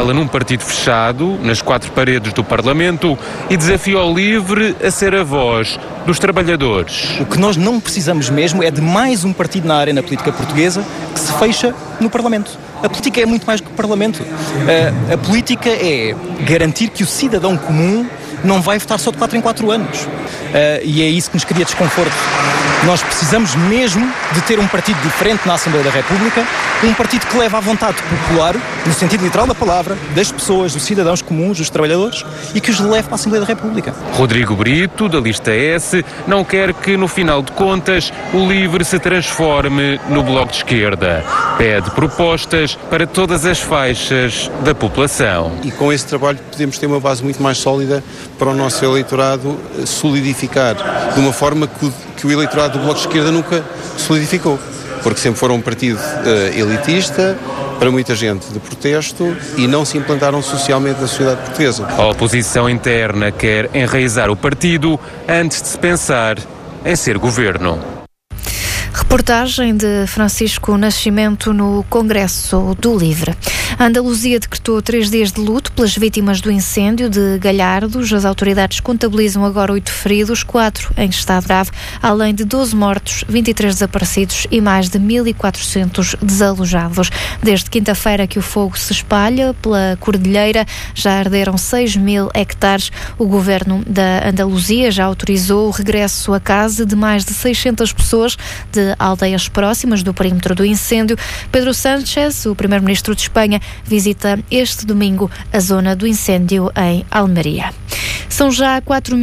Fala num partido fechado, nas quatro paredes do Parlamento, e desafia o LIVRE a ser a voz dos trabalhadores. O que nós não precisamos mesmo é de mais um partido na arena política portuguesa que se fecha no Parlamento. A política é muito mais que o Parlamento. A política é garantir que o cidadão comum não vai votar só de 4 em 4 anos. E é isso que nos cria desconforto. Nós precisamos mesmo de ter um partido diferente na Assembleia da República, um partido que leva à vontade popular, no sentido literal da palavra, das pessoas, dos cidadãos comuns, dos trabalhadores, e que os leve para a Assembleia da República. Rodrigo Brito, da lista S, não quer que, no final de contas, o LIVRE se transforme no Bloco de Esquerda. Pede propostas para todas as faixas da população. E com esse trabalho podemos ter uma base muito mais sólida para o nosso eleitorado solidificar, de uma forma que o eleitorado do Bloco de Esquerda nunca solidificou, porque sempre foram um partido elitista, para muita gente de protesto, e não se implantaram socialmente na sociedade portuguesa. A oposição interna quer enraizar o partido antes de se pensar em ser governo. Reportagem de Francisco Nascimento no Congresso do LIVRE. A Andaluzia decretou 3 dias de luto pelas vítimas do incêndio de Galhardos. As autoridades contabilizam agora 8 feridos, 4 em estado grave, além de 12 mortos, 23 desaparecidos e mais de 1.400 desalojados. Desde quinta-feira que o fogo se espalha pela Cordilheira, já arderam 6.000 hectares. O governo da Andaluzia já autorizou o regresso a casa de mais de 600 pessoas de aldeias próximas do perímetro do incêndio. Pedro Sánchez, o primeiro-ministro de Espanha, visita este domingo a zona do incêndio em Almeria. São já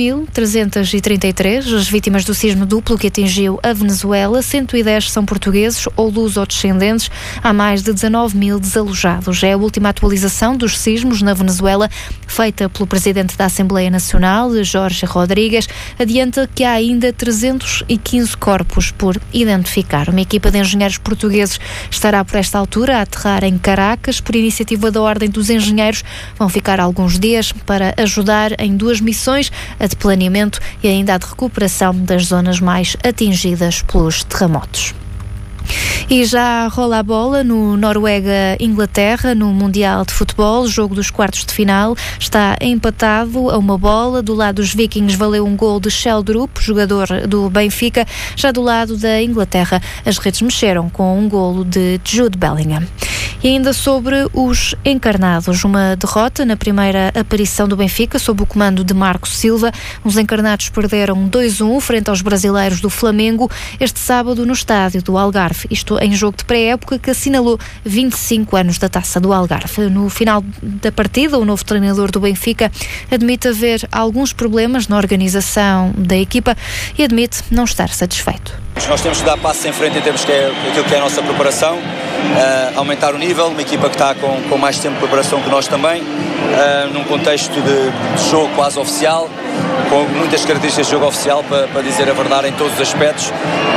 4.333 as vítimas do sismo duplo que atingiu a Venezuela. 110 são portugueses ou luso-descendentes. Há mais de 19.000 desalojados. É a última atualização dos sismos na Venezuela, feita pelo presidente da Assembleia Nacional, Jorge Rodrigues. Adianta que há ainda 315 corpos por identificar. Uma equipa de engenheiros portugueses estará por esta altura a aterrar em Caracas. Por iniciativa da Ordem dos Engenheiros, vão ficar alguns dias para ajudar em 2 missões, a de planeamento e ainda a de recuperação das zonas mais atingidas pelos terremotos. E já rola a bola no Noruega-Inglaterra, no Mundial de Futebol. O jogo dos quartos de final está empatado a uma bola. Do lado dos Vikings valeu um gol de Sheldrup, jogador do Benfica. Já do lado da Inglaterra, as redes mexeram com um golo de Jude Bellingham. E ainda sobre os encarnados, uma derrota na primeira aparição do Benfica sob o comando de Marco Silva. Os encarnados perderam 2-1 frente aos brasileiros do Flamengo este sábado no estádio do Algarve. Isto em jogo de pré-época que assinalou 25 anos da Taça do Algarve. No final da partida, o novo treinador do Benfica admite haver alguns problemas na organização da equipa e admite não estar satisfeito. Nós temos que dar passos em frente em termos daquilo que é a nossa preparação, aumentar o nível, uma equipa que está com mais tempo de preparação que nós também, num contexto de jogo quase oficial, com muitas características de jogo oficial, para dizer a verdade em todos os aspectos.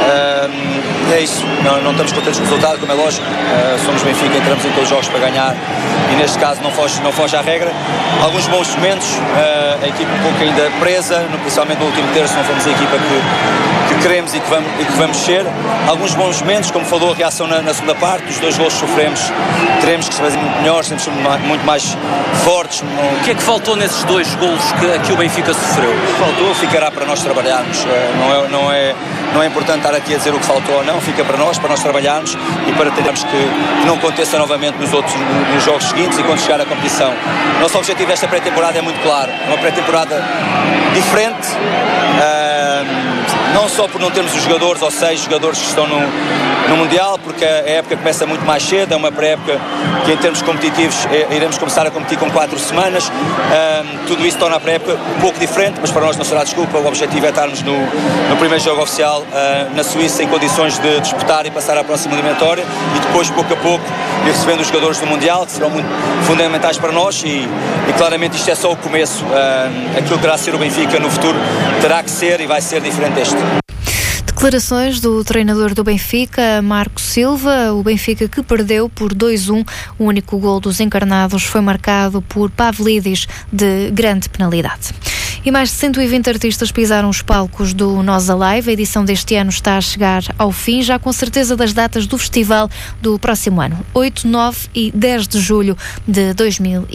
É isso, não estamos contentes com o resultado, como é lógico, somos Benfica, entramos em todos os jogos para ganhar e neste caso não foge à regra. Alguns bons momentos, a equipa um pouco ainda presa, principalmente no último terço, não fomos a equipa que queremos e que vamos ser. Alguns bons momentos, como falou, a reação na segunda parte, os 2 golos que sofremos, teremos que se fazer muito melhores, temos que ser muito mais fortes. O que é que faltou nesses 2 golos que o Benfica sofreu? O que faltou ficará para nós trabalharmos, não é importante estar aqui a dizer o que faltou ou não, fica para nós trabalharmos e para tentarmos que não aconteça novamente nos jogos seguintes e quando chegar à competição. O nosso objetivo desta pré-temporada é muito claro, é uma pré-temporada diferente, não só por não termos os jogadores ou 6 jogadores que estão no Mundial, porque a época começa muito mais cedo, é uma pré-época que em termos competitivos iremos começar a competir com 4 semanas, tudo isso torna a pré-época um pouco diferente, mas para nós não será desculpa. O objetivo é estarmos no primeiro jogo oficial na Suíça em condições de disputar e passar à próxima eliminatória e depois pouco a pouco ir recebendo os jogadores do Mundial, que serão muito fundamentais para nós e claramente isto é só o começo. Aquilo que terá a ser o Benfica no futuro terá que ser e vai ser diferente deste. Declarações do treinador do Benfica, Marco Silva. O Benfica que perdeu por 2-1. O único gol dos encarnados foi marcado por Pavlidis de grande penalidade. E mais de 120 artistas pisaram os palcos do Nós Alive. A edição deste ano está a chegar ao fim, já com certeza das datas do festival do próximo ano, 8, 9 e 10 de julho de 2020.